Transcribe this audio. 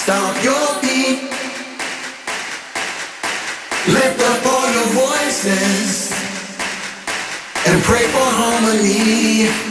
Stomp your feet. Lift up all your voices and pray for harmony.